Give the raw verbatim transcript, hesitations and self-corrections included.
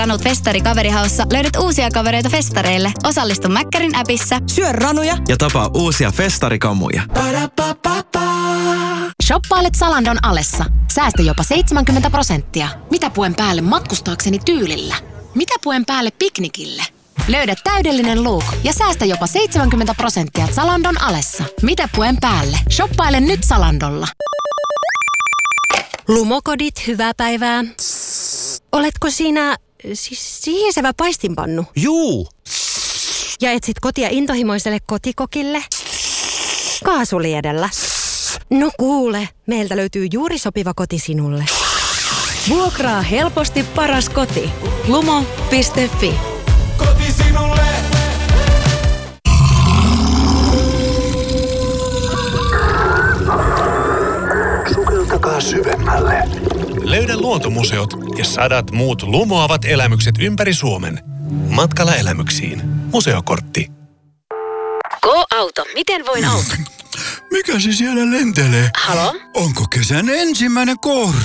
Ranut Festari Kaverihaussa löydät uusia kavereita festareille. Osallistu Mäkkärin appissa. Syö ranuja ja tapaa uusia festarikamuja. Shoppailet Zalandon alessa. Säästä jopa seitsemänkymmentä prosenttia. Mitä puen päälle matkustaakseni tyylillä? Mitä puen päälle piknikille? Löydä täydellinen look ja säästä jopa seitsemänkymmentä prosenttia Zalandon alessa. Mitä puen päälle? Shoppaile nyt Zalandolla. Lumokodit, hyvää päivää. Oletko sinä siis sihisevä paistinpannu? Juu. Ja etsit kotia intohimoiselle kotikokille? Kaasuliedellä. No kuule, meiltä löytyy juuri sopiva koti sinulle. Vuokraa helposti paras koti. lumo piste fi. Koti sinulle. Sukeltakaa syvemmälle. Löydä luontomuseot ja sadat muut lumoavat elämykset ympäri Suomen. Matkalla elämyksiin. Museokortti. Go-auto, miten voin auttaa? Mikä se siellä lentelee? Halo? Onko kesän ensimmäinen kouru?